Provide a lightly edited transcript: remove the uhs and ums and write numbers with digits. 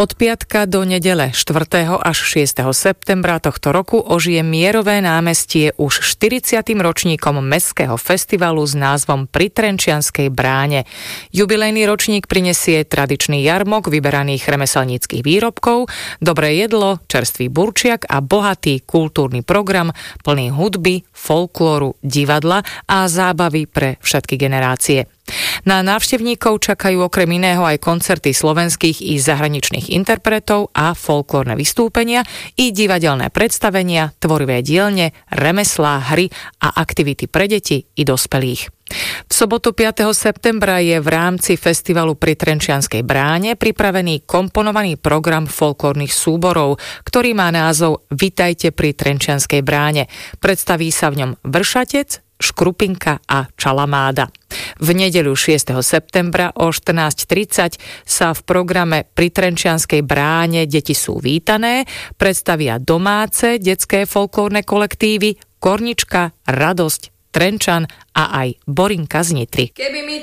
Od piatka do nedele 4. až 6. septembra tohto roku ožije Mierové námestie už 40. ročníkom mestského festivalu s názvom Pri Trenčianskej bráne. Jubilejný ročník prinesie tradičný jarmok vyberaných remeselníckych výrobkov, dobré jedlo, čerstvý burčiak a bohatý kultúrny program plný hudby, folklóru, divadla a zábavy pre všetky generácie. Na návštevníkov čakajú okrem iného aj koncerty slovenských i zahraničných interpretov a folklórne vystúpenia i divadelné predstavenia, tvorivé dielne, remeslá, hry a aktivity pre deti i dospelých. V sobotu 5. septembra je v rámci festivalu Pri Trenčianskej bráne pripravený komponovaný program folklórnych súborov, ktorý má názov Vitajte pri Trenčianskej bráne. Predstaví sa v ňom Vršatec, Škrupinka a Čalamáda. V nedeľu 6. septembra o 14:30 sa v programe Pri Trenčianskej bráne Deti sú vítané predstavia domáce detské folklórne kolektívy Kornička, Radosť, Trenčan a aj Borinka z Nitry. Keby mi